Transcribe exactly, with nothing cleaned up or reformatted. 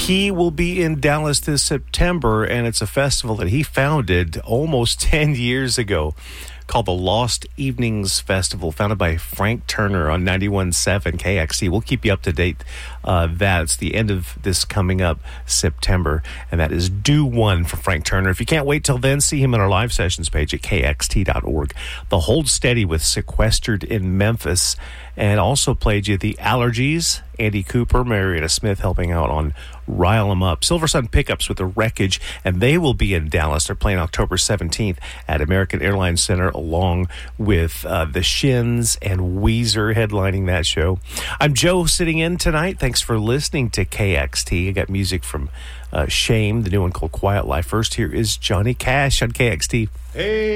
He will be in Dallas this September, and it's a festival that he founded almost ten years ago called the Lost Evenings Festival, founded by Frank Turner on ninety-one point seven K X T. We'll keep you up to date. Uh, that's the end of this coming up September, and that is due one for Frank Turner. If you can't wait till then, see him on our live sessions page at K X T dot org. The Hold Steady with Sequestered in Memphis, and also played you the Allergies, Andy Cooper, Marietta Smith helping out on Rile 'em Up. Silver Sun Pickups with The Wreckage, and they will be in Dallas. They're playing October seventeenth at American Airlines Center, along with uh, the Shins and Weezer headlining that show. I'm Joe, sitting in tonight. Thanks for listening to K X T. I got music from uh, Shame, the new one called Quiet Life. First, here is Johnny Cash on K X T. Hey.